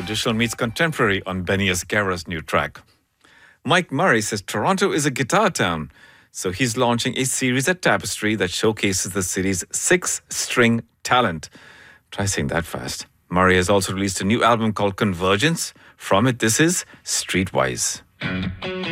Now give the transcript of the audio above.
Traditional meets contemporary on Benny Asghara's new track. Mike Murray says Toronto is a guitar town, so he's launching a series at Tapestry that showcases the city's six-string talent. Try saying that fast. Murray has also released a new album called Convergence. From it, this is Streetwise.